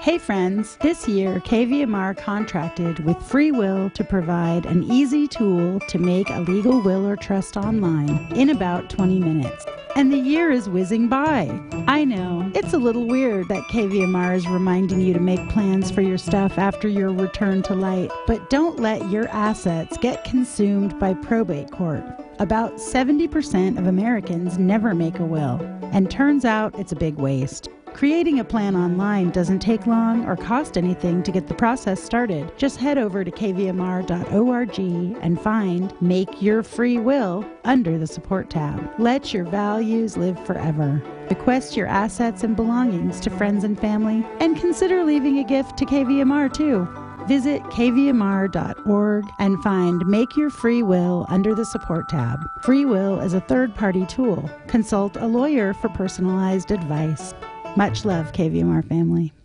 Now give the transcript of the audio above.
Hey friends, this year KVMR contracted with Free Will to provide an easy tool to make a legal will or trust online in about 20 minutes. And the year is whizzing by. I know, it's a little weird that KVMR is reminding you to make plans for your stuff after your return to light, but don't let your assets get consumed by probate court. About 70% of Americans never make a will, and turns out it's a big waste. Creating a plan online doesn't take long or cost anything to get the process started. Just head over to kvmr.org and find Make Your Free Will under the Support tab. Let your values live forever. Bequest your assets and belongings to friends and family, and consider leaving a gift to KVMR too. Visit kvmr.org and find Make Your Free Will under the Support tab. Free Will is a third-party tool. Consult a lawyer for personalized advice. Much love, KVMR family.